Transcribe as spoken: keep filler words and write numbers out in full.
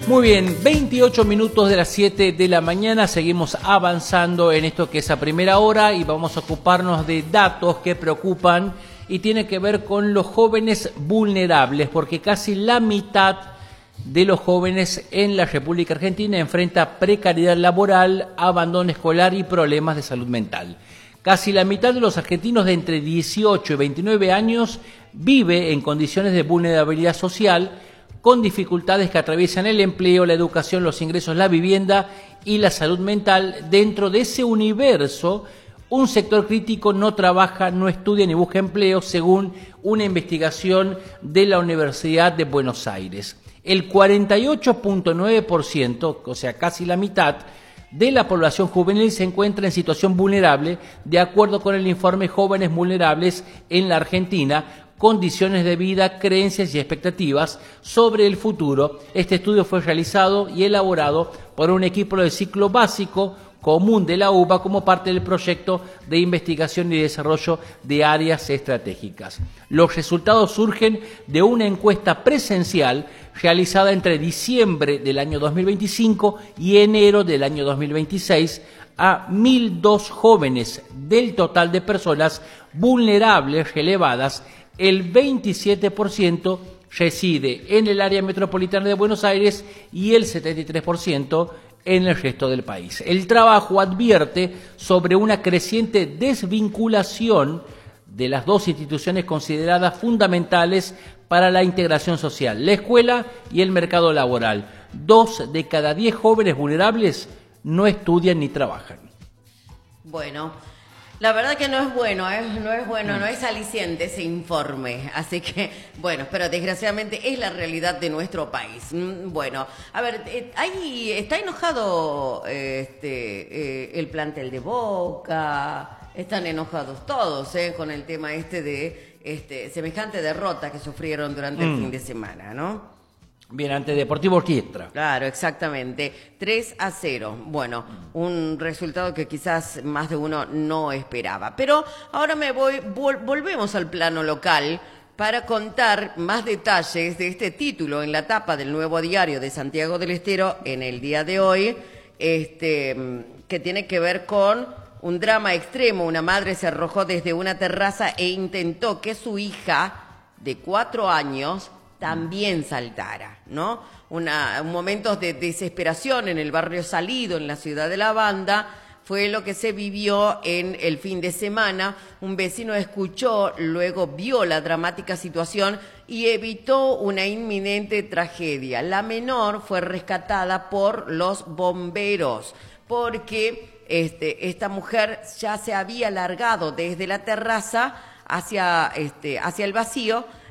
Muy bien, veintiocho minutos de las siete de la mañana, seguimos avanzando en esto que es a primera hora y vamos a ocuparnos de datos que preocupan y tiene que ver con los jóvenes vulnerables, porque casi la mitad de los jóvenes en la República Argentina enfrenta precariedad laboral, abandono escolar y problemas de salud mental. Casi la mitad de los argentinos de entre dieciocho y veintinueve años vive en condiciones de vulnerabilidad social, con dificultades que atraviesan el empleo, la educación, los ingresos, la vivienda y la salud mental. Dentro de ese universo, un sector crítico no trabaja, no estudia ni busca empleo, según una investigación de la Universidad de Buenos Aires. El cuarenta y ocho punto nueve por ciento, o sea, casi la mitad, de la población juvenil se encuentra en situación vulnerable, de acuerdo con el informe Jóvenes Vulnerables en la Argentina, condiciones de vida, creencias y expectativas sobre el futuro. Este estudio fue realizado y elaborado por un equipo de ciclo básico común de la U B A como parte del proyecto de investigación y desarrollo de áreas estratégicas. Los resultados surgen de una encuesta presencial realizada entre diciembre del año dos mil veinticinco y enero del año dos mil veintiséis a mil dos jóvenes del total de personas vulnerables relevadas. El veintisiete por ciento reside en el área metropolitana de Buenos Aires y el setenta y tres por ciento en el resto del país. El trabajo advierte sobre una creciente desvinculación de las dos instituciones consideradas fundamentales para la integración social, la escuela y el mercado laboral. Dos de cada diez jóvenes vulnerables no estudian ni trabajan. Bueno, la verdad que no es bueno, ¿eh? no es bueno, no es aliciente ese informe, así que, bueno, pero desgraciadamente es la realidad de nuestro país. Bueno, a ver, eh, ahí está enojado este, eh, el plantel de Boca, están enojados todos eh, con el tema este de este, semejante derrota que sufrieron durante mm. el fin de semana, ¿no? Bien, ante Deportivo Orquestra. Claro, exactamente. tres a cero. Bueno, un resultado que quizás más de uno no esperaba. Pero ahora me voy, vol- volvemos al plano local para contar más detalles de este título en la tapa del Nuevo Diario de Santiago del Estero en el día de hoy, este, que tiene que ver con un drama extremo. Una madre se arrojó desde una terraza e intentó que su hija de cuatro años también saltara, ¿no? Una, un momento de desesperación en el barrio Salido, en la ciudad de La Banda, fue lo que se vivió en el fin de semana. Un vecino escuchó, luego vio la dramática situación y evitó una inminente tragedia. La menor fue rescatada por los bomberos, porque este, esta mujer ya se había largado desde la terraza hacia, este, hacia el vacío,